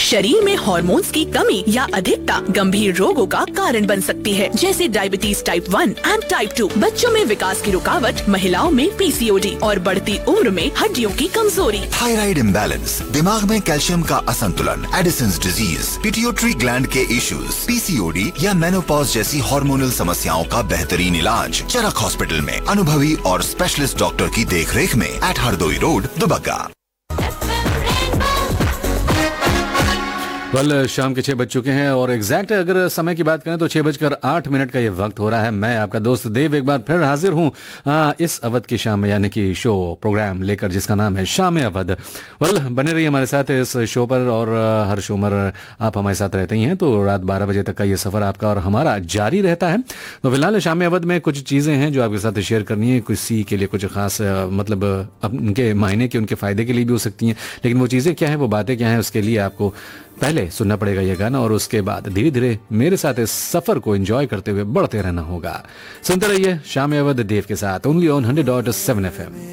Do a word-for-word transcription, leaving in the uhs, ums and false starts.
शरीर में हॉर्मोन्स की कमी या अधिकता गंभीर रोगों का कारण बन सकती है, जैसे diabetes type one and type two, बच्चों में विकास की रुकावट, महिलाओं में पीसीओडी और बढ़ती उम्र में हड्डियों की कमजोरी। थायराइड इम्बैलेंस, दिमाग में कैल्शियम का असंतुलन, एडिसन्स डिजीज, पिट्यूटरी ग्लैंड के इश्यूज, पीसीओडी या मेनोपॉज जैसी हार्मोनल समस्याओं का बेहतरीन इलाज चरक हॉस्पिटल में अनुभवी और स्पेशलिस्ट डॉक्टर की देखरेख में एट हरदोई रोड, दुबग्गा। कल शाम के छह बज चुके हैं और एग्जैक्ट अगर समय की बात करें तो छह बजकर आठ मिनट का ये वक्त हो रहा है। मैं आपका दोस्त देव एक बार फिर हाजिर हूँ इस अवध की शाम में, यानी कि शो प्रोग्राम लेकर जिसका नाम है शाम अवध। वेल, बने रहिए हमारे साथ इस शो पर और हर शो पर आप हमारे साथ रहते ही हैं, तो रात बारह बजे तक का ये सफर आपका और हमारा जारी रहता है। तो फिलहाल शाम अवध में कुछ चीज़ें हैं जो आपके साथ शेयर करनी है, किसी के लिए कुछ खास मतलब उनके मायने के, उनके फायदे के लिए भी हो सकती हैं, लेकिन वो चीज़ें क्या है, वो बातें क्या हैं, उसके लिए आपको पहले सुनना पड़ेगा ये गाना और उसके बाद धीरे धीरे मेरे साथ इस सफर को एंजॉय करते हुए बढ़ते रहना होगा। सुनते रहिए शाम अवध देव के साथ, only on hundred dot seven F M.